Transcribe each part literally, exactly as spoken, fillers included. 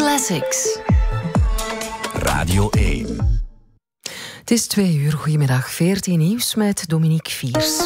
Classics. Radio één. Het is twee uur. Goedemiddag. veertien nieuws met Dominique Viers.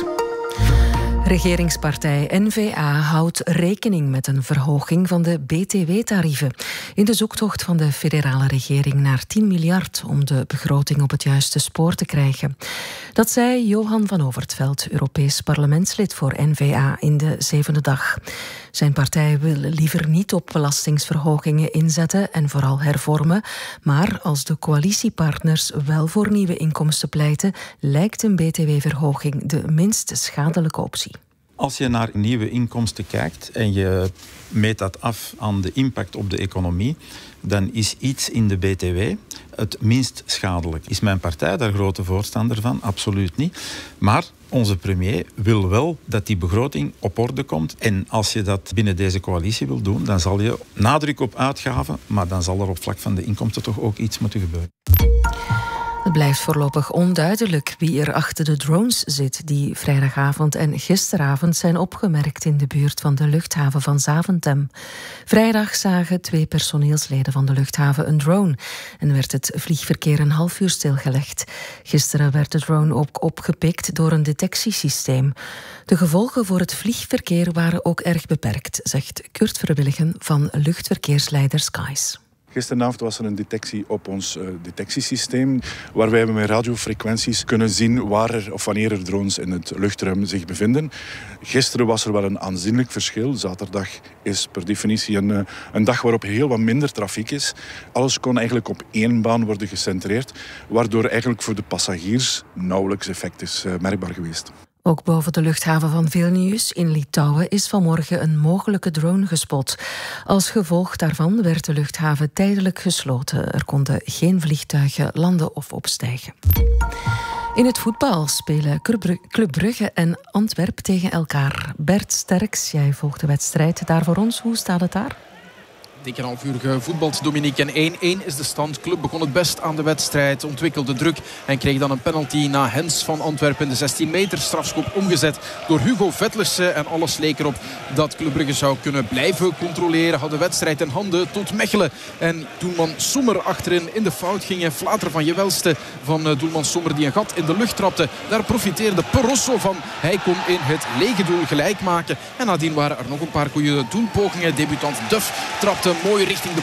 Regeringspartij N V A houdt rekening met een verhoging van de B T W-tarieven in de zoektocht van de federale regering naar tien miljard om de begroting op het juiste spoor te krijgen. Dat zei Johan van Overtveld, Europees parlementslid voor N V A, in de zevende dag. Zijn partij wil liever niet op belastingsverhogingen inzetten en vooral hervormen, maar als de coalitiepartners wel voor nieuwe inkomsten pleiten, lijkt een B T W-verhoging de minst schadelijke optie. Als je naar nieuwe inkomsten kijkt en je meet dat af aan de impact op de economie, dan is iets in de B T W het minst schadelijk. Is mijn partij daar grote voorstander van? Absoluut niet. Maar onze premier wil wel dat die begroting op orde komt. En als je dat binnen deze coalitie wil doen, dan zal je nadruk op uitgaven, maar dan zal er op vlak van de inkomsten toch ook iets moeten gebeuren. Het blijft voorlopig onduidelijk wie er achter de drones zit die vrijdagavond en gisteravond zijn opgemerkt in de buurt van de luchthaven van Zaventem. Vrijdag zagen twee personeelsleden van de luchthaven een drone en werd het vliegverkeer een half uur stilgelegd. Gisteren werd de drone ook opgepikt door een detectiesysteem. De gevolgen voor het vliegverkeer waren ook erg beperkt, zegt Kurt Verwilligen van luchtverkeersleider Skies. Gisteravond was er een detectie op ons uh, detectiesysteem, waarbij we met radiofrequenties kunnen zien waar er of wanneer er drones in het luchtruim zich bevinden. Gisteren was er wel een aanzienlijk verschil. Zaterdag is per definitie een, uh, een dag waarop heel wat minder trafiek is. Alles kon eigenlijk op één baan worden gecentreerd, waardoor eigenlijk voor de passagiers nauwelijks effect is uh, merkbaar geweest. Ook boven de luchthaven van Vilnius in Litouwen is vanmorgen een mogelijke drone gespot. Als gevolg daarvan werd de luchthaven tijdelijk gesloten. Er konden geen vliegtuigen landen of opstijgen. In het voetbal spelen Club Brugge en Antwerpen tegen elkaar. Bert Sterks, jij volgt de wedstrijd daar voor ons. Hoe staat het daar? Dik een half uur gevoetbald, Dominique. En één-één is de stand. Club begon het best aan de wedstrijd, ontwikkelde druk en kreeg dan een penalty na Hens van Antwerpen. De zestien meter strafschop omgezet door Hugo Vetlers. En alles leek erop dat Club Brugge zou kunnen blijven controleren. Had de wedstrijd in handen tot Mechelen. En doelman Sommer achterin in de fout ging. Flater van Jewelste van doelman Sommer die een gat in de lucht trapte. Daar profiteerde Perosso van. Hij kon in het lege doel gelijk maken. En nadien waren er nog een paar goede doelpogingen. Debutant Duff trapte mooi richting de